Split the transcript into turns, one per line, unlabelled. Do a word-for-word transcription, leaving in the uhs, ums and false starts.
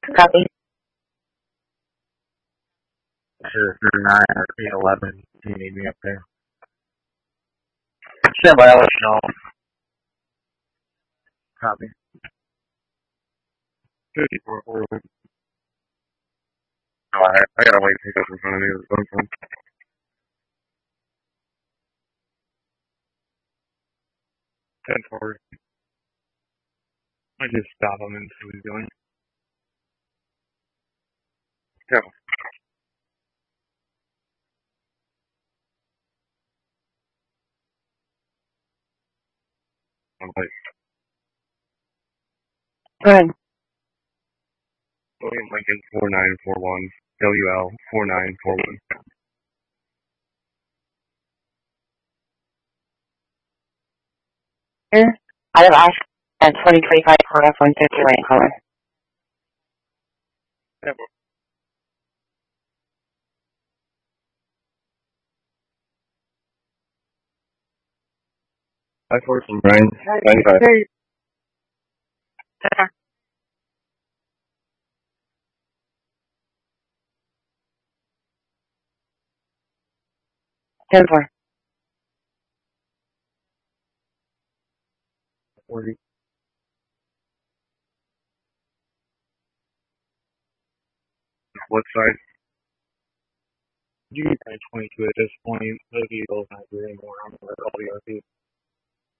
Copy.
Sure, through nine or eight eleven. Do you need me up there? Stand by, I'll let you know. Copy. fifty-four forward. Oh, I, I gotta wait to pick up in front of me. There's one from ten forward. I just stop him and see what he's doing. Go. I'm like,
Go ahead.
William Lincoln four nine four one. W L four nine four one.
Here, out of Ash at twenty twenty-five for F one fifty right color.
Yeah, I forward from Brian. ninety-five.
ten four.
forty. What side? You can twenty-two at this point. Those Eagles not doing anymore. I'm going to call the R P.